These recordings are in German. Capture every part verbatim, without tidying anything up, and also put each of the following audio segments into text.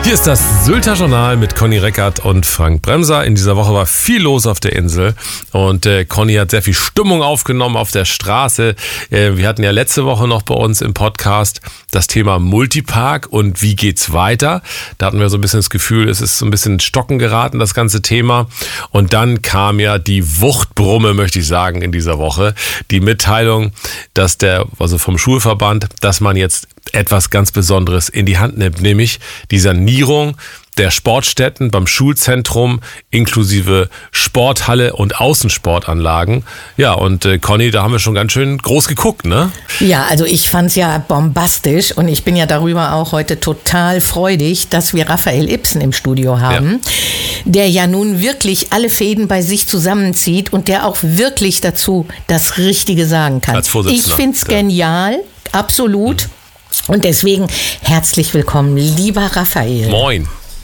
Hier ist das Sylter Journal mit Conny Reckert und Frank Bremser. In dieser Woche war viel los auf der Insel und äh, Conny hat sehr viel Stimmung aufgenommen auf der Straße. Äh, wir hatten ja letzte Woche noch bei uns im Podcast das Thema Multipark und wie geht's weiter. Da hatten wir so ein bisschen das Gefühl, es ist so ein bisschen in Stocken geraten, das ganze Thema. Und dann kam ja die Wuchtbrumme, möchte ich sagen, in dieser Woche. Die Mitteilung, dass der, also vom Schulverband, dass man jetzt etwas ganz Besonderes in die Hand nimmt, nämlich die Sanierung der Sportstätten beim Schulzentrum inklusive Sporthalle und Außensportanlagen. Ja, und äh, Conny, da haben wir schon ganz schön groß geguckt, ne? Ja, also ich fand's ja bombastisch und ich bin ja darüber auch heute total freudig, dass wir Raphael Ibsen im Studio haben, ja. der ja nun wirklich alle Fäden bei sich zusammenzieht und der auch wirklich dazu das Richtige sagen kann. Als Vorsitzender. Ich find's genial, absolut. Mhm. Und deswegen herzlich willkommen, lieber Raphael. Moin.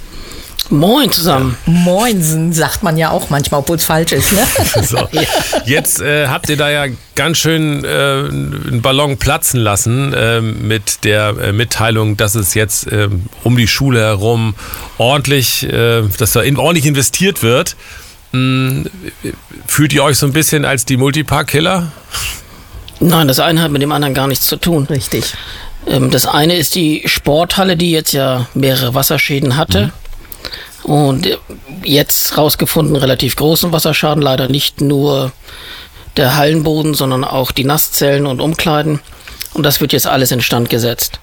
Moin zusammen. Moinsen, sagt man ja auch manchmal, obwohl es falsch ist. Ne? So. Jetzt äh, habt ihr da ja ganz schön äh, einen Ballon platzen lassen äh, mit der äh, Mitteilung, dass es jetzt äh, um die Schule herum ordentlich, äh, dass da in, ordentlich investiert wird. Hm, fühlt ihr euch so ein bisschen als die Multipark-Killer? Nein, das eine hat mit dem anderen gar nichts zu tun. Richtig. Das eine ist die Sporthalle, die jetzt ja mehrere Wasserschäden hatte. Mhm. Und jetzt rausgefunden, relativ großen Wasserschaden, leider nicht nur der Hallenboden, sondern auch die Nasszellen und Umkleiden. Und das wird jetzt alles instand gesetzt.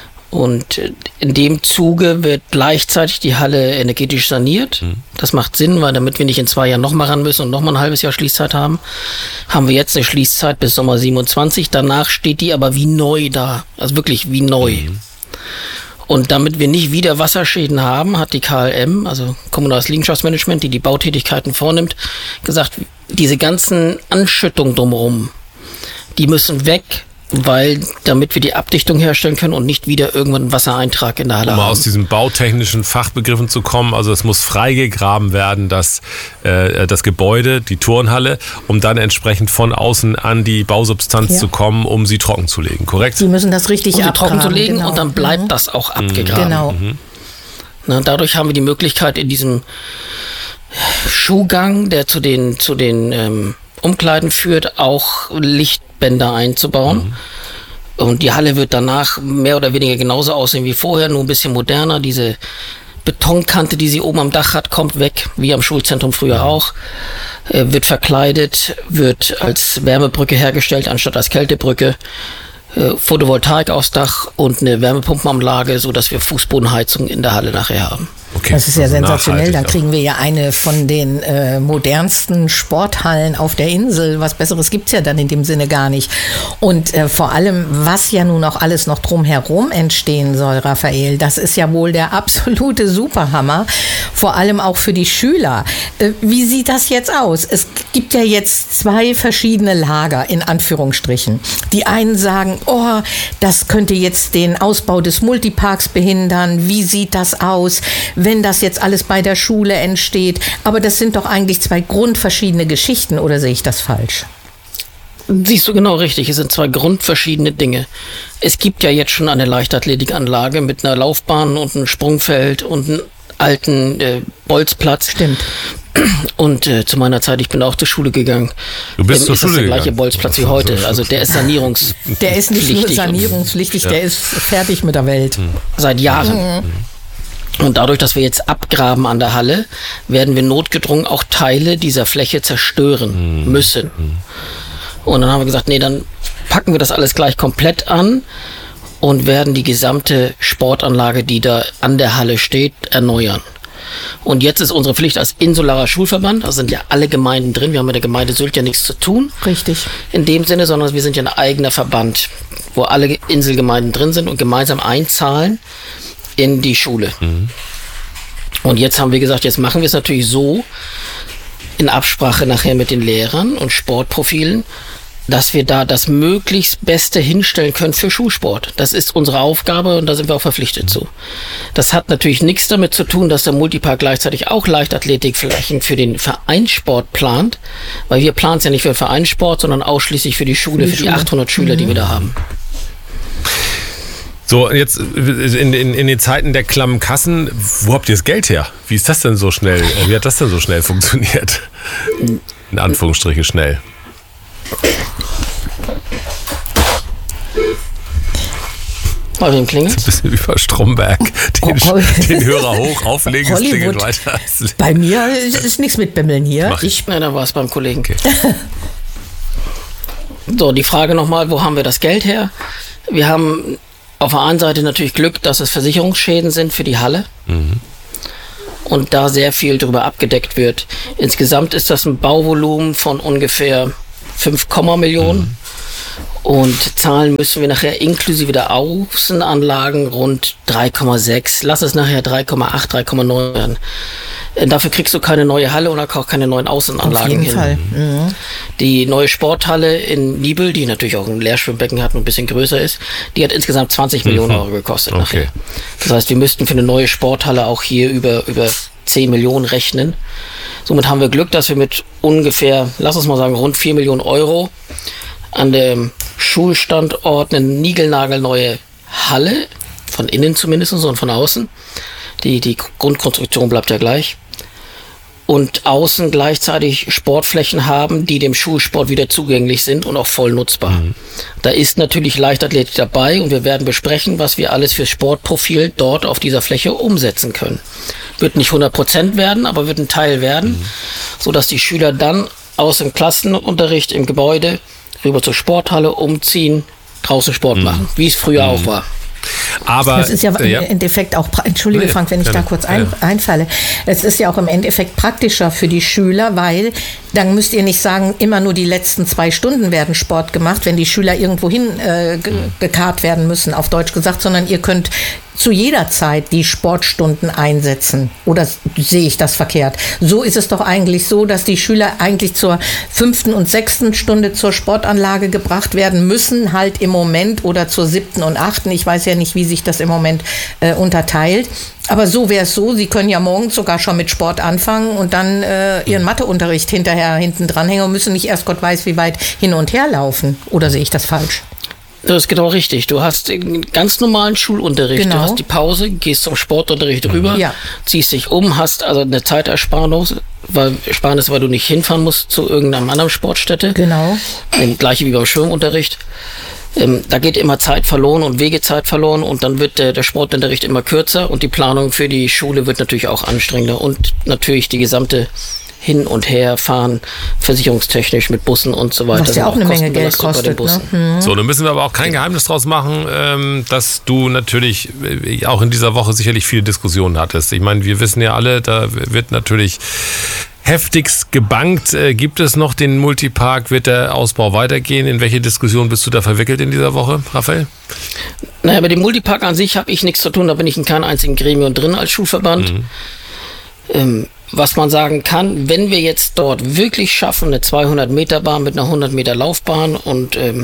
Und in dem Zuge wird gleichzeitig die Halle energetisch saniert. Mhm. Das macht Sinn, weil damit wir nicht in zwei Jahren nochmal ran müssen und nochmal ein halbes Jahr Schließzeit haben, haben wir jetzt eine Schließzeit bis Sommer siebenundzwanzig. Danach steht die aber wie neu da. Also wirklich wie neu. Mhm. Und damit wir nicht wieder Wasserschäden haben, hat die K L M, also Kommunales Liegenschaftsmanagement, die die Bautätigkeiten vornimmt, gesagt, diese ganzen Anschüttungen drumherum, die müssen weg, weil damit wir die Abdichtung herstellen können und nicht wieder irgendwann einen Wassereintrag in der Halle um haben. Um aus diesen bautechnischen Fachbegriffen zu kommen, also es muss freigegraben werden, das, äh, das Gebäude, die Turnhalle, um dann entsprechend von außen an die Bausubstanz ja. zu kommen, um sie trocken zu legen, korrekt? Sie müssen das richtig um sie abgraben, trocken zu legen genau. und dann bleibt mhm. das auch abgegraben. Genau. Mhm. Na, dadurch haben wir die Möglichkeit in diesem Schuhgang, der zu den, zu den ähm, Umkleiden führt, auch Lichtbänder einzubauen. Mhm. Und die Halle wird danach mehr oder weniger genauso aussehen wie vorher, nur ein bisschen moderner. Diese Betonkante, die sie oben am Dach hat, kommt weg, wie am Schulzentrum früher auch. Äh, wird verkleidet, wird als Wärmebrücke hergestellt, anstatt als Kältebrücke. Äh, Photovoltaik aufs Dach und eine Wärmepumpenanlage, sodass wir Fußbodenheizung in der Halle nachher haben. Okay, das ist ja also sensationell. Dann kriegen wir ja eine von den äh, modernsten Sporthallen auf der Insel. Was Besseres gibt's ja dann in dem Sinne gar nicht. Und äh, vor allem, was ja nun auch alles noch drumherum entstehen soll, Raphael, das ist ja wohl der absolute Superhammer. Vor allem auch für die Schüler. Äh, wie sieht das jetzt aus? Es gibt ja jetzt zwei verschiedene Lager, in Anführungsstrichen. Die einen sagen, oh, das könnte jetzt den Ausbau des Multiparks behindern. Wie sieht das aus, wenn das jetzt alles bei der Schule entsteht? Aber das sind doch eigentlich zwei grundverschiedene Geschichten, oder sehe ich das falsch? Siehst du genau richtig, es sind zwei grundverschiedene Dinge. Es gibt ja jetzt schon eine Leichtathletikanlage mit einer Laufbahn und einem Sprungfeld und einem alten äh, Bolzplatz. Stimmt. Und äh, zu meiner Zeit, ich bin auch zur Schule gegangen. Du bist ähm, zur ist Schule das der gegangen. gleiche Bolzplatz wie heute. Also der ist sanierungspflichtig. Der ist nicht nur sanierungspflichtig, Ja. der ist fertig mit der Welt. Mhm. Seit Jahren. Mhm. Und dadurch, dass wir jetzt abgraben an der Halle, werden wir notgedrungen auch Teile dieser Fläche zerstören mhm. müssen. Mhm. Und dann haben wir gesagt, nee, dann packen wir das alles gleich komplett an und werden die gesamte Sportanlage, die da an der Halle steht, erneuern. Und jetzt ist unsere Pflicht als insularer Schulverband, da sind ja alle Gemeinden drin, wir haben mit der Gemeinde Sylt ja nichts zu tun. Richtig. In dem Sinne, sondern wir sind ja ein eigener Verband, wo alle Inselgemeinden drin sind und gemeinsam einzahlen in die Schule. Mhm. Und jetzt haben wir gesagt, jetzt machen wir es natürlich so, in Absprache nachher mit den Lehrern und Sportprofilen, dass wir da das möglichst Beste hinstellen können für Schulsport. Das ist unsere Aufgabe und da sind wir auch verpflichtet mhm. zu. Das hat natürlich nichts damit zu tun, dass der Multipark gleichzeitig auch Leichtathletikflächen für den Vereinssport plant, weil wir planen es ja nicht für den Vereinssport, sondern ausschließlich für die Schule, für die, für die achthundert Schüler, mhm. die wir da haben. So, jetzt in, in, in den Zeiten der klammen Kassen, wo habt ihr das Geld her? Wie ist das denn so schnell, wie hat das denn so schnell funktioniert? In Anführungsstriche schnell. Bei wem klingelt? Ein bisschen wie bei Stromberg. Den, oh, oh. den Hörer hoch, auflegen, es klingelt weiter. Bei mir ist, ist nichts mit Bimmeln hier. Ich, ich, nein, da war es beim Kollegen. Okay. So, die Frage nochmal, wo haben wir das Geld her? Wir haben auf der einen Seite natürlich Glück, dass es Versicherungsschäden sind für die Halle. Mhm. Und da sehr viel drüber abgedeckt wird. Insgesamt ist das ein Bauvolumen von ungefähr fünf Millionen. Mhm. Und zahlen müssen wir nachher inklusive der Außenanlagen rund drei Komma sechs. Lass es nachher drei Komma acht, drei Komma neun werden. Dafür kriegst du keine neue Halle und auch keine neuen Außenanlagen hin. Auf jeden hin. Fall. Mhm. Die neue Sporthalle in Niebel, die natürlich auch ein Leerschwimmbecken hat und ein bisschen größer ist, die hat insgesamt zwanzig mhm. Millionen Euro gekostet. Okay. Nachher. Das heißt, wir müssten für eine neue Sporthalle auch hier über, über zehn Millionen rechnen. Somit haben wir Glück, dass wir mit ungefähr, lass uns mal sagen, rund vier Millionen Euro an dem Schulstandort eine niegelnagelneue Halle, von innen zumindest und von außen. Die, die Grundkonstruktion bleibt ja gleich. Und außen gleichzeitig Sportflächen haben, die dem Schulsport wieder zugänglich sind und auch voll nutzbar. Mhm. Da ist natürlich Leichtathletik dabei und wir werden besprechen, was wir alles für Sportprofil dort auf dieser Fläche umsetzen können. Wird nicht hundert Prozent werden, aber wird ein Teil werden, mhm. sodass die Schüler dann aus dem Klassenunterricht im Gebäude rüber zur Sporthalle umziehen, draußen Sport mhm. machen, wie es früher mhm. auch war. Aber das ist ja im ja. Endeffekt auch, Entschuldige nee, Frank, wenn ich ja, da kurz ein, ja. einfalle, es ist ja auch im Endeffekt praktischer für die Schüler, weil dann müsst ihr nicht sagen, immer nur die letzten zwei Stunden werden Sport gemacht, wenn die Schüler irgendwo hin äh, ge- gekarrt werden müssen, auf Deutsch gesagt, sondern ihr könnt zu jeder Zeit die Sportstunden einsetzen. Oder sehe ich das verkehrt? So ist es doch eigentlich so, dass die Schüler eigentlich zur fünften und sechsten Stunde zur Sportanlage gebracht werden müssen, halt im Moment, oder zur siebten und achten. Ich weiß ja nicht, wie sich das im Moment äh, unterteilt. Aber so wäre es so, Sie können ja morgens sogar schon mit Sport anfangen und dann äh, Ihren Matheunterricht hinterher hinten dranhängen und müssen nicht erst Gott weiß wie weit hin und her laufen. Oder sehe ich das falsch? Das ist genau richtig. Du hast einen ganz normalen Schulunterricht. Genau. Du hast die Pause, gehst zum Sportunterricht rüber, ja. ziehst dich um, hast also eine Zeitersparnis, weil, Ersparnis, weil du nicht hinfahren musst zu irgendeiner anderen Sportstätte. Genau. Ähm, gleiche wie beim Schwimmunterricht. Ähm, da geht immer Zeit verloren und Wegezeit verloren und dann wird der, der Sportunterricht immer kürzer und die Planung für die Schule wird natürlich auch anstrengender und natürlich die gesamte hin und her fahren, versicherungstechnisch mit Bussen und so weiter. Was ja auch eine Menge Geld kostet. Ne? Mhm. So, dann müssen wir aber auch kein Geheimnis draus machen, dass du natürlich auch in dieser Woche sicherlich viele Diskussionen hattest. Ich meine, wir wissen ja alle, da wird natürlich heftigst gebankt. Gibt es noch den Multipark? Wird der Ausbau weitergehen? In welche Diskussion bist du da verwickelt in dieser Woche, Raphael? Naja, bei dem Multipark an sich habe ich nichts zu tun. Da bin ich in keinem einzigen Gremium drin als Schulverband. Mhm. Ähm, Was man sagen kann, wenn wir jetzt dort wirklich schaffen, eine zweihundert Meter Bahn mit einer hundert Meter Laufbahn und ähm,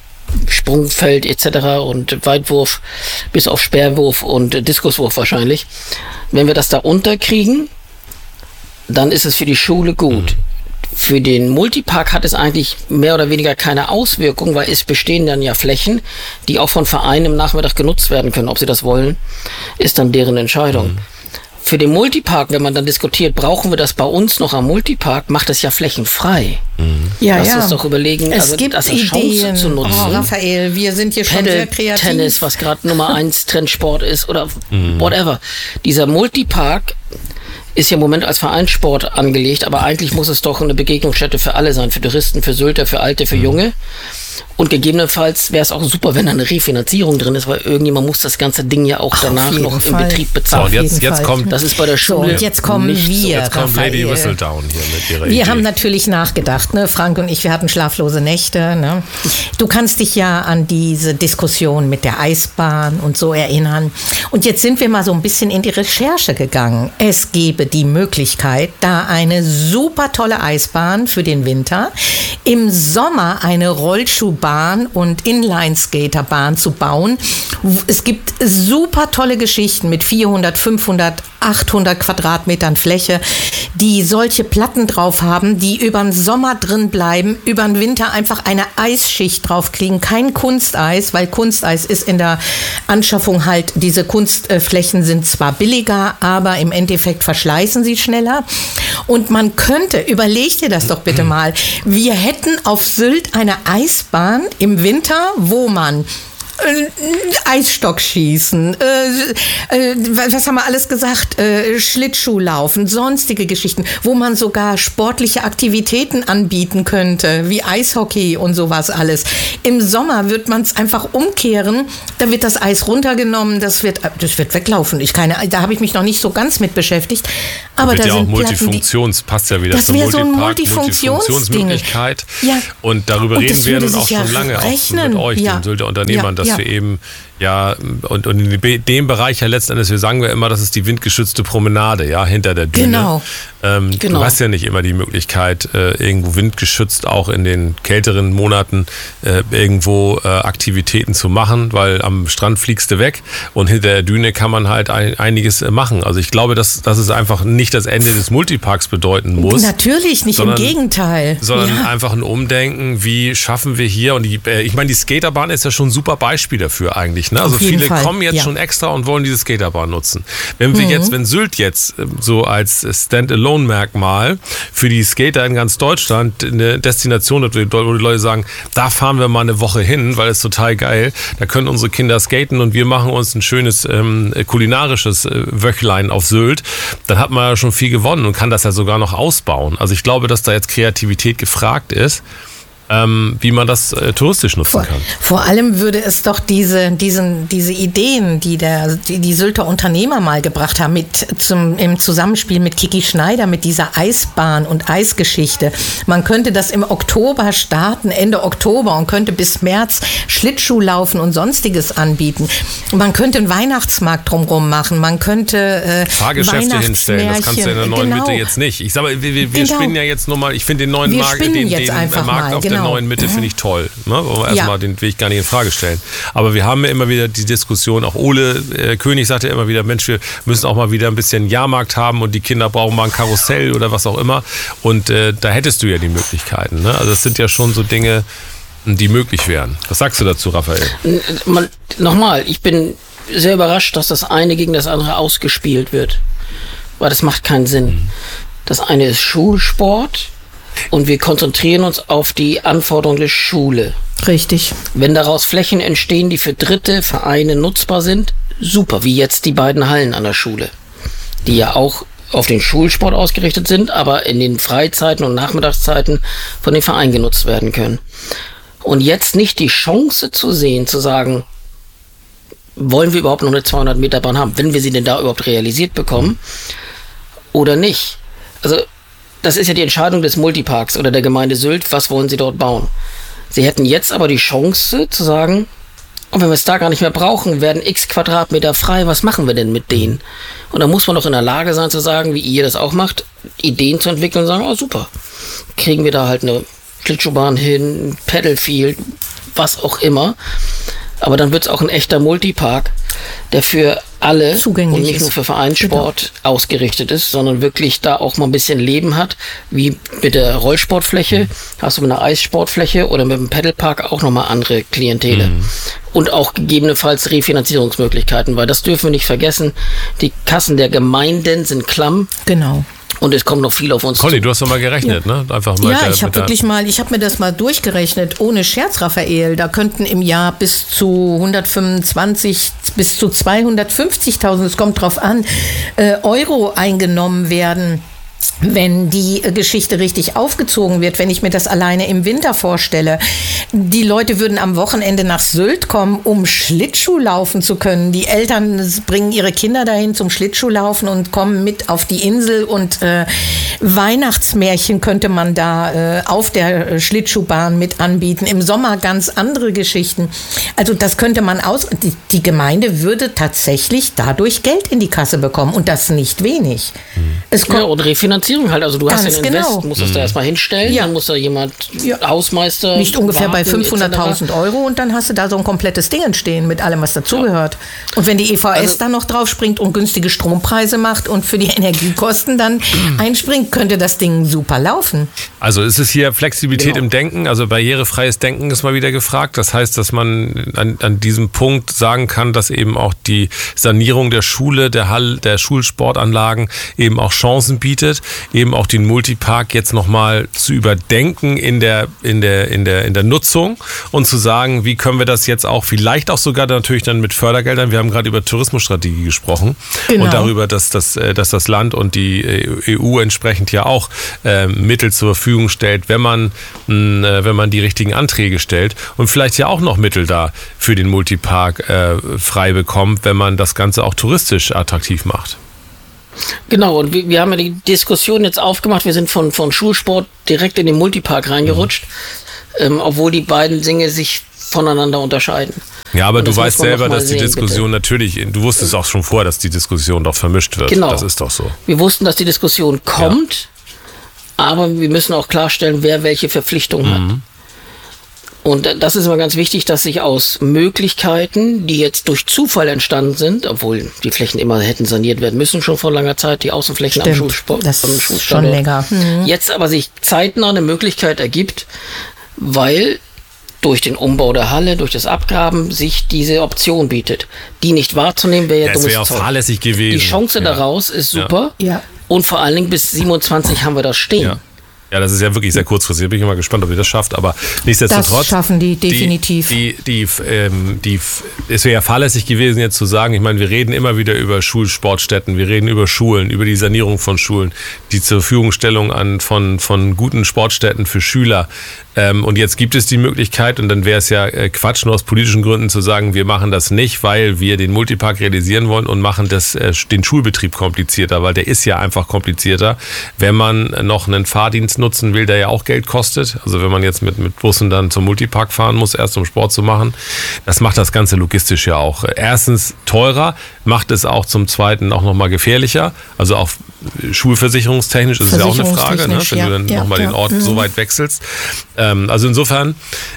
Sprungfeld et cetera und Weitwurf bis auf Speerwurf und äh, Diskuswurf wahrscheinlich, wenn wir das da unterkriegen, dann ist es für die Schule gut. Mhm. Für den Multipark hat es eigentlich mehr oder weniger keine Auswirkung, weil es bestehen dann ja Flächen, die auch von Vereinen im Nachmittag genutzt werden können. Ob sie das wollen, ist dann deren Entscheidung. Mhm. Für den Multipark, wenn man dann diskutiert, brauchen wir das bei uns noch am Multipark, macht es ja flächenfrei. Mhm. Ja, Lass ja. uns doch überlegen, es also gibt das als Chance zu nutzen. Oh, Raphael, wir sind hier schon Paddle, sehr kreativ. Tennis, was gerade Nummer eins Trendsport ist oder mhm. whatever. Dieser Multipark ist ja im Moment als Vereinssport angelegt, aber eigentlich muss es doch eine Begegnungsstätte für alle sein, für Touristen, für Sylter, für Alte, für Junge. Und gegebenenfalls wäre es auch super, wenn da eine Refinanzierung drin ist, weil irgendjemand muss das ganze Ding ja auch danach noch Fall. im Betrieb bezahlen. So, und jetzt, jetzt kommt, das ist bei der Schule. So, und jetzt kommen wir. So. Jetzt kommt Lady Whistledown hier mit ihrer Wir Idee. haben natürlich nachgedacht, ne? Frank und ich, wir hatten schlaflose Nächte. Ne? Du kannst dich ja an diese Diskussion mit der Eisbahn und so erinnern. Und jetzt sind wir mal so ein bisschen in die Recherche gegangen. Es gäbe die Möglichkeit, da eine super tolle Eisbahn für den Winter, im Sommer eine Rollschuhbahn und Inline-Skaterbahn zu bauen. Es gibt super tolle Geschichten mit vierhundert, fünfhundert, achthundert Quadratmetern Fläche. die solche Platten drauf haben, die über den Sommer drin bleiben, über den Winter einfach eine Eisschicht drauf kriegen. Kein Kunsteis, weil Kunsteis ist in der Anschaffung halt, diese Kunstflächen sind zwar billiger, aber im Endeffekt verschleißen sie schneller. Und man könnte, überleg dir das doch bitte mal, wir hätten auf Sylt eine Eisbahn im Winter, wo man Eisstock schießen, äh, äh, was haben wir alles gesagt, äh, Schlittschuhlaufen, sonstige Geschichten, wo man sogar sportliche Aktivitäten anbieten könnte, wie Eishockey und sowas alles. Im Sommer wird man es einfach umkehren, da wird das Eis runtergenommen, das wird, das wird weglaufen. Ich keine, da habe ich mich noch nicht so ganz mit beschäftigt. Aber wird da ja sind auch Multifunktions, Platten, passt ja wieder das zum Multipark, so ein Multifunktionsmöglichkeit. Ja. Und darüber und reden wir nun auch ja schon lange, rechnen. auch mit euch, ja. den Sylter Unternehmern, ja. dass ja. wir eben ja, und, und in dem Bereich ja letzten Endes, wir sagen wir immer, das ist die windgeschützte Promenade, ja, hinter der Düne. Genau. Ähm, genau. Du hast ja nicht immer die Möglichkeit, äh, irgendwo windgeschützt auch in den kälteren Monaten äh, irgendwo äh, Aktivitäten zu machen, weil am Strand fliegst du weg und hinter der Düne kann man halt ein, einiges äh, machen. Also ich glaube, dass, dass es einfach nicht das Ende des Multiparks bedeuten muss. Natürlich nicht, sondern, im Gegenteil. Sondern ja. einfach ein Umdenken, wie schaffen wir hier, und die, äh, ich meine, die Skaterbahn ist ja schon ein super Beispiel dafür eigentlich. Ne? Also viele Fall. kommen jetzt ja. schon extra und wollen diese Skaterbahn nutzen. Wenn wir mhm. jetzt, wenn Sylt jetzt so als Stand-alone-Merkmal für die Skater in ganz Deutschland eine Destination hat, wo die Leute sagen, da fahren wir mal eine Woche hin, weil es total geil, da können unsere Kinder skaten und wir machen uns ein schönes ähm, kulinarisches äh, Wöchlein auf Sylt, dann hat man ja schon viel gewonnen und kann das ja sogar noch ausbauen. Also ich glaube, dass da jetzt Kreativität gefragt ist, Ähm, wie man das äh, touristisch nutzen vor, kann. Vor allem würde es doch diese, diesen, diese Ideen, die der, die, die Sylter Unternehmer mal gebracht haben, mit zum, im Zusammenspiel mit Kiki Schneider, mit dieser Eisbahn und Eisgeschichte. Man könnte das im Oktober starten, Ende Oktober, und könnte bis März Schlittschuhlaufen und Sonstiges anbieten. Man könnte einen Weihnachtsmarkt drumherum machen, man könnte äh, Fahrgeschäfte hinstellen, das kannst du in der neuen genau. Mitte jetzt nicht. Ich sage, wir, wir, wir genau. spinnen ja jetzt nur mal, ich finde den neuen wir Markt, den, den Markt mal, auf genau. der neuen Mitte finde ich toll. Ne? Erstmal, ja. den will ich gar nicht in Frage stellen. Aber wir haben ja immer wieder die Diskussion, auch Ole äh, König sagt ja immer wieder, Mensch, wir müssen auch mal wieder ein bisschen Jahrmarkt haben und die Kinder brauchen mal ein Karussell oder was auch immer. Und äh, da hättest du ja die Möglichkeiten. Ne? Also das sind ja schon so Dinge, die möglich wären. Was sagst du dazu, Raphael? Man, nochmal, ich bin sehr überrascht, dass das eine gegen das andere ausgespielt wird. Weil das macht keinen Sinn. Mhm. Das eine ist Schulsport. Und wir konzentrieren uns auf die Anforderungen der Schule. Richtig. Wenn daraus Flächen entstehen, die für dritte Vereine nutzbar sind, super, wie jetzt die beiden Hallen an der Schule, die ja auch auf den Schulsport ausgerichtet sind, aber in den Freizeiten und Nachmittagszeiten von den Vereinen genutzt werden können. Und jetzt nicht die Chance zu sehen, zu sagen, wollen wir überhaupt noch eine zweihundert Meter Bahn haben, wenn wir sie denn da überhaupt realisiert bekommen oder nicht. Also das ist ja die Entscheidung des Multiparks oder der Gemeinde Sylt, was wollen sie dort bauen. Sie hätten jetzt aber die Chance zu sagen, und wenn wir es da gar nicht mehr brauchen, werden x Quadratmeter frei, was machen wir denn mit denen? Und da muss man doch in der Lage sein zu sagen, wie ihr das auch macht, Ideen zu entwickeln und sagen, oh super, kriegen wir da halt eine Schlittschuhbahn hin, Paddlefield, was auch immer. Aber dann wird es auch ein echter Multipark, der für alle zugänglich und nicht ist. nur für Vereinssport genau. ausgerichtet ist, sondern wirklich da auch mal ein bisschen Leben hat, wie mit der Rollsportfläche, mhm. hast du mit einer Eissportfläche oder mit dem Paddlepark auch nochmal andere Klientele. Mhm. Und auch gegebenenfalls Refinanzierungsmöglichkeiten, weil das dürfen wir nicht vergessen, die Kassen der Gemeinden sind klamm. Genau. Und es kommt noch viel auf uns Conny, zu. du hast doch mal gerechnet, ja. ne? Einfach mal ja, der, ich habe wirklich mal, ich habe mir das mal durchgerechnet, ohne Scherz, Raphael. Da könnten im Jahr bis zu hundertfünfundzwanzig bis zu zweihundertfünfzigtausend, es kommt drauf an, äh, Euro eingenommen werden, wenn die Geschichte richtig aufgezogen wird, wenn ich mir das alleine im Winter vorstelle. Die Leute würden am Wochenende nach Sylt kommen, um Schlittschuh laufen zu können. Die Eltern bringen ihre Kinder dahin zum Schlittschuhlaufen und kommen mit auf die Insel, und äh, Weihnachtsmärchen könnte man da äh, auf der Schlittschuhbahn mit anbieten. Im Sommer ganz andere Geschichten. Also das könnte man aus... Die, die Gemeinde würde tatsächlich dadurch Geld in die Kasse bekommen, und das nicht wenig. Mhm. Es kommt ja, und Finanzierung halt. Also du Ganz hast den genau. Invest, musst das Mhm. da erstmal hinstellen, Ja. dann muss da jemand, Ja. Hausmeister, Nicht ungefähr bei warten, fünfhunderttausend et cetera. Euro und dann hast du da so ein komplettes Ding entstehen mit allem, was dazugehört. Und wenn die E V S Also- dann noch drauf springt und günstige Strompreise macht und für die Energiekosten dann einspringt, könnte das Ding super laufen. Also ist es hier Flexibilität Genau. im Denken, also barrierefreies Denken ist mal wieder gefragt. Das heißt, dass man an, an diesem Punkt sagen kann, dass eben auch die Sanierung der Schule, der Hall, der Schulsportanlagen eben auch Chancen bietet, eben auch den Multipark jetzt nochmal zu überdenken in der, in der, in der, in der Nutzung und zu sagen, wie können wir das jetzt auch, vielleicht auch sogar natürlich dann mit Fördergeldern, wir haben gerade über Tourismusstrategie gesprochen Genau. und darüber, dass das, äh, dass das Land und die E U entsprechend ja auch äh, Mittel zur Verfügung stellt, wenn man, mh, wenn man die richtigen Anträge stellt und vielleicht ja auch noch Mittel da für den Multipark äh, frei bekommt, wenn man das Ganze auch touristisch attraktiv macht. Genau, und wir, wir haben ja die Diskussion jetzt aufgemacht, wir sind von, von Schulsport direkt in den Multipark reingerutscht, mhm. ähm, obwohl die beiden Dinge sich voneinander unterscheiden. Ja, aber Und du das muss weißt man selber, noch mal dass die sehen, Diskussion bitte. natürlich, du wusstest auch schon vorher, dass die Diskussion doch vermischt wird. Genau. Das ist doch so. Wir wussten, dass die Diskussion kommt, aber wir müssen auch klarstellen, wer welche Verpflichtungen hat. Und das ist immer ganz wichtig, dass sich aus Möglichkeiten, die jetzt durch Zufall entstanden sind, obwohl die Flächen immer hätten saniert werden müssen, schon vor langer Zeit, die Außenflächen am Stimmt, Schulsport, das am ist Schulstandort. schon länger. Mhm. Jetzt aber sich zeitnah eine Möglichkeit ergibt, weil durch den Umbau der Halle, durch das Abgraben sich diese Option bietet. Die nicht wahrzunehmen, wäre ja, Ja, es dummes wäre auch Zeug. fahrlässig gewesen. Die Chance Ja. daraus ist super. Ja. Und vor allen Dingen bis siebenundzwanzig haben wir das stehen. Ja. Ja, das ist ja wirklich sehr kurzfristig. Da bin ich mal gespannt, ob ihr das schafft. Aber nichtsdestotrotz. Das schaffen die definitiv. Die, die, die, ähm, die, es wäre ja fahrlässig gewesen, jetzt zu sagen, ich meine, wir reden immer wieder über Schulsportstätten, wir reden über Schulen, über die Sanierung von Schulen, die zur Verfügungstellung an, von, von guten Sportstätten für Schüler. Ähm, und jetzt gibt es die Möglichkeit, und dann wäre es ja äh, Quatsch, nur aus politischen Gründen zu sagen, wir machen das nicht, weil wir den Multipark realisieren wollen und machen das, äh, den Schulbetrieb komplizierter, weil der ist ja einfach komplizierter. Wenn man noch einen Fahrdienst nutzen will, der ja auch Geld kostet, also wenn man jetzt mit, mit Bussen dann zum Multipark fahren muss, erst um Sport zu machen, das macht das Ganze logistisch ja auch. Erstens teurer, macht es auch zum Zweiten auch nochmal gefährlicher, also auch schulversicherungstechnisch ist es ja auch eine Frage, ne? Wenn ja, du dann ja, nochmal ja. den Ort Mhm. so weit wechselst. Ähm, also insofern,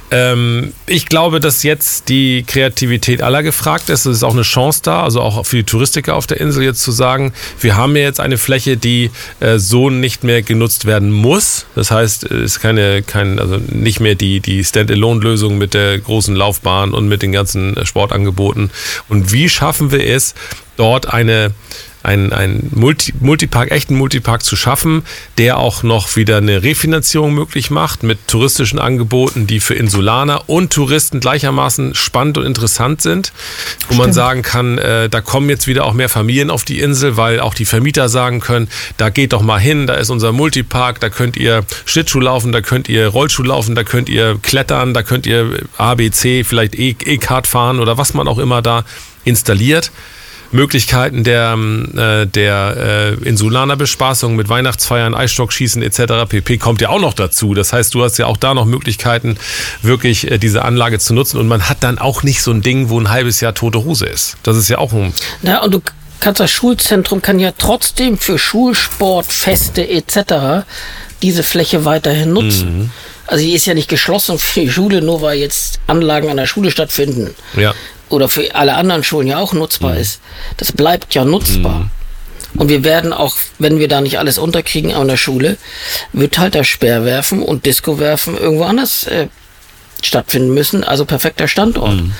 ähm, ich glaube, dass jetzt die Kreativität aller gefragt ist. Es ist auch eine Chance da, also auch für die Touristiker auf der Insel jetzt zu sagen, wir haben ja jetzt eine Fläche, die äh, so nicht mehr genutzt werden muss. Das heißt, es ist keine, kein, also nicht mehr die, die Stand-alone-Lösung mit der großen Laufbahn und mit den ganzen äh, Sportangeboten. Und wie schaffen wir es, dort eine einen, einen Multi, Multipark, echten Multipark zu schaffen, der auch noch wieder eine Refinanzierung möglich macht mit touristischen Angeboten, die für Insulaner und Touristen gleichermaßen spannend und interessant sind, wo man sagen kann, äh, da kommen jetzt wieder auch mehr Familien auf die Insel, weil auch die Vermieter sagen können, da geht doch mal hin, da ist unser Multipark, da könnt ihr Schlittschuh laufen, da könnt ihr Rollschuh laufen, da könnt ihr klettern, da könnt ihr A, B, C, vielleicht E- E-Kart fahren oder was man auch immer da installiert. Möglichkeiten der, äh, der äh, Insulanerbespaßung mit Weihnachtsfeiern, Eisstockschießen et cetera pp. Kommt ja auch noch dazu. Das heißt, du hast ja auch da noch Möglichkeiten, wirklich äh, diese Anlage zu nutzen. Und man hat dann auch nicht so ein Ding, wo ein halbes Jahr tote Hose ist. Das ist ja auch ein... Na, und du kannst, das Schulzentrum kann ja trotzdem für Schulsport, Feste et cetera diese Fläche weiterhin nutzen. Mhm. Also die ist ja nicht geschlossen für die Schule, nur weil jetzt Anlagen an der Schule stattfinden. Ja. Oder für alle anderen Schulen ja auch nutzbar mhm. ist. Das bleibt ja nutzbar. Mhm. Und wir werden auch, wenn wir da nicht alles unterkriegen an der Schule, wird halt das Speerwerfen und Disco-Werfen irgendwo anders äh, stattfinden müssen. Also perfekter Standort. Mhm.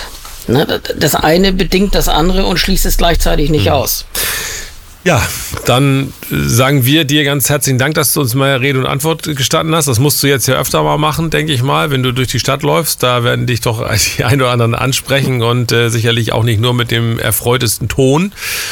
Na, das eine bedingt das andere und schließt es gleichzeitig nicht mhm. aus. Ja, dann sagen wir dir ganz herzlichen Dank, dass du uns mal Rede und Antwort gestanden hast. Das musst du jetzt ja öfter mal machen, denke ich mal, wenn du durch die Stadt läufst. Da werden dich doch die ein oder anderen ansprechen und äh, sicherlich auch nicht nur mit dem erfreutesten Ton.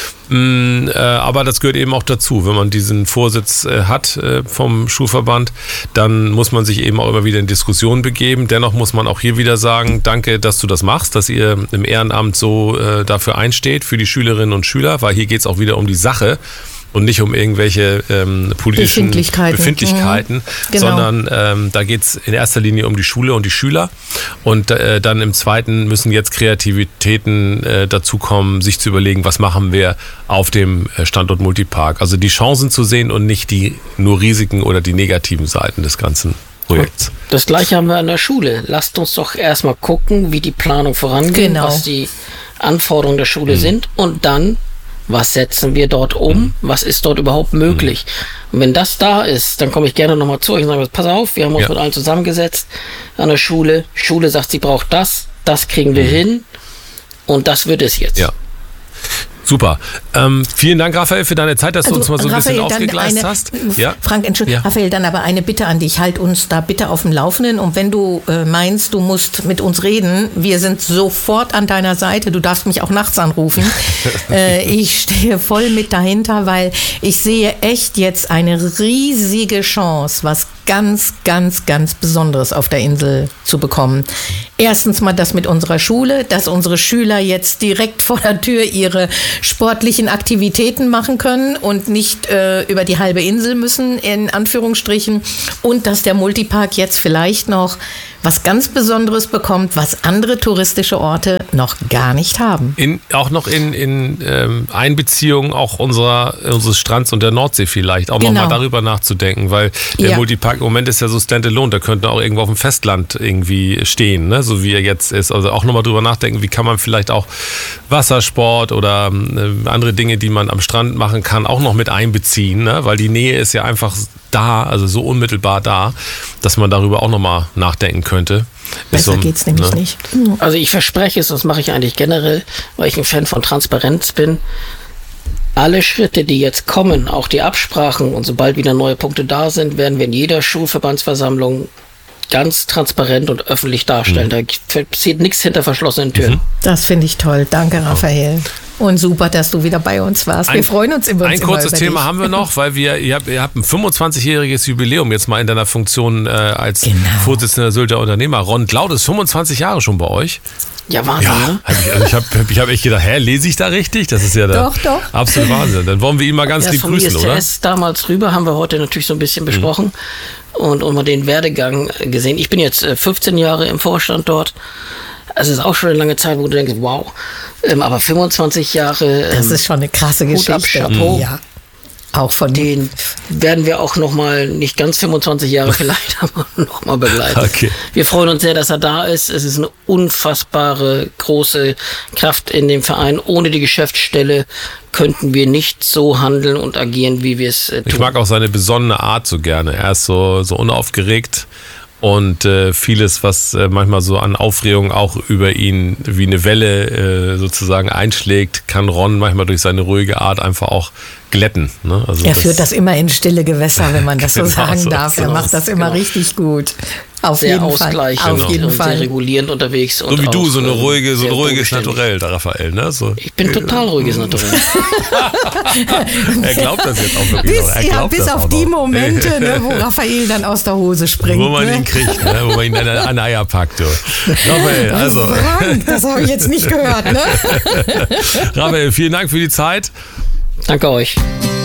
Mm, äh, aber das gehört eben auch dazu. Wenn man diesen Vorsitz äh, hat äh, vom Schulverband, dann muss man sich eben auch immer wieder in Diskussionen begeben. Dennoch muss man auch hier wieder sagen, danke, dass du das machst, dass ihr im Ehrenamt so äh, dafür einsteht für die Schülerinnen und Schüler, weil hier geht es auch wieder um die Sache. und nicht um irgendwelche ähm, politischen Befindlichkeiten, Befindlichkeiten mhm. genau. sondern ähm, da geht es in erster Linie um die Schule und die Schüler. Und äh, dann im zweiten müssen jetzt Kreativitäten äh, dazukommen, sich zu überlegen, was machen wir auf dem Standort Multipark. Also die Chancen zu sehen und nicht die nur Risiken oder die negativen Seiten des ganzen Projekts. Das gleiche haben wir an der Schule. Lasst uns doch erstmal gucken, wie die Planung vorangeht, genau. was die Anforderungen der Schule mhm. sind und dann, was setzen wir dort um, mhm. was ist dort überhaupt möglich. Mhm. Und wenn das da ist, dann komme ich gerne nochmal zu euch und sage, pass auf, wir haben uns ja. mit allen zusammengesetzt an der Schule. Schule sagt, sie braucht das, das kriegen wir mhm. hin und das wird es jetzt. Ja. Super. Ähm, vielen Dank, Raphael, für deine Zeit, dass also, du uns mal so ein Raphael, bisschen aufgegleist eine, hast. Ja? Frank, Entschuldigung, ja. Raphael, dann aber eine Bitte an dich. Halt uns da bitte auf dem Laufenden. Und wenn du äh, meinst, du musst mit uns reden, wir sind sofort an deiner Seite. Du darfst mich auch nachts anrufen. äh, ich stehe voll mit dahinter, weil ich sehe echt jetzt eine riesige Chance, was ganz, ganz, ganz Besonderes auf der Insel zu bekommen. Erstens mal das mit unserer Schule, dass unsere Schüler jetzt direkt vor der Tür ihre sportlichen Aktivitäten machen können und nicht äh, über die halbe Insel müssen, in Anführungsstrichen. Und dass der Multipark jetzt vielleicht noch was ganz Besonderes bekommt, was andere touristische Orte noch gar nicht haben. In, auch noch in, in ähm, Einbeziehung auch unserer, unseres Strands und der Nordsee vielleicht, auch genau. nochmal darüber nachzudenken, weil der ja. Multipark im Moment ist ja so standalone, da könnte auch irgendwo auf dem Festland irgendwie stehen, ne? So wie er jetzt ist. Also auch nochmal drüber nachdenken, wie kann man vielleicht auch Wassersport oder äh, andere Dinge, die man am Strand machen kann, auch noch mit einbeziehen, ne? Weil die Nähe ist ja einfach da, also so unmittelbar da, dass man darüber auch nochmal nachdenken könnte. Besser so, geht's nämlich ne? nicht. Also ich verspreche es, das mache ich eigentlich generell, weil ich ein Fan von Transparenz bin. Alle Schritte, die jetzt kommen, auch die Absprachen und sobald wieder neue Punkte da sind, werden wir in jeder Schulverbandsversammlung ganz transparent und öffentlich darstellen. Mhm. Da passiert nichts hinter verschlossenen Türen. Mhm. Das finde ich toll. Danke, Raphael. Und super, dass du wieder bei uns warst. Wir ein, freuen uns immer. Ein immer kurzes über Thema dich. haben wir noch, weil wir, ihr habt, ihr habt ein fünfundzwanzigjähriges Jubiläum jetzt mal in deiner Funktion äh, als genau. Vorsitzender Sylter Unternehmer. Ron Glaud ist fünfundzwanzig Jahre schon bei euch. Ja, Wahnsinn, ja, ne? Hab ich also ich habe ich hab echt gedacht, hä, lese ich da richtig? Das ist ja der doch, doch. absolute Wahnsinn. Dann wollen wir ihn mal ganz ja, lieb grüßen, I S T S oder? Damals rüber haben wir heute natürlich so ein bisschen besprochen mhm. und, und mal den Werdegang gesehen. Ich bin jetzt fünfzehn Jahre im Vorstand dort. Also es ist auch schon eine lange Zeit, wo du denkst, wow. Ähm, aber fünfundzwanzig Jahre. Ähm, das ist schon eine krasse Geschichte. Ab, Chapeau. Ja. Auch von den werden wir auch noch mal nicht ganz fünfundzwanzig Jahre vielleicht, aber noch mal begleiten. Okay. Wir freuen uns sehr, dass er da ist. Es ist eine unfassbare große Kraft in dem Verein. Ohne die Geschäftsstelle könnten wir nicht so handeln und agieren, wie wir es äh, tun. Ich mag auch seine besonnene Art so gerne. Er ist so, so unaufgeregt. Und äh, vieles, was äh, manchmal so an Aufregung auch über ihn wie eine Welle äh, sozusagen einschlägt, kann Ron manchmal durch seine ruhige Art einfach auch glätten. Ne? Also er das führt das immer in stille Gewässer, wenn man das so sagen so, darf. Er genau. macht das immer genau. richtig gut. Auf sehr jeden ausgleichend Fall. Auf jeden und Fall. sehr regulierend unterwegs. So und wie du, auch, so eine ruhige, so ein sehr ruhiges Naturell, der Raphael. Ne? So. Ich bin total ruhiges Naturell. Er glaubt das jetzt auch wirklich bis, noch. Er ja, bis auf die noch. Momente, ne, wo Raphael dann aus der Hose springt. Wo man ne? ihn kriegt, ne? Wo man ihn an, an Eier packt. Du. Raphael, also. Frank, das habe ich jetzt nicht gehört. Ne? Raphael, vielen Dank für die Zeit. Danke euch.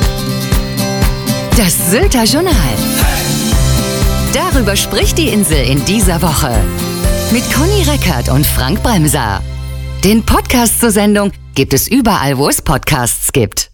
Das Sylter Journal. Darüber spricht die Insel in dieser Woche. Mit Conny Reckert und Frank Bremser. Den Podcast zur Sendung gibt es überall, wo es Podcasts gibt.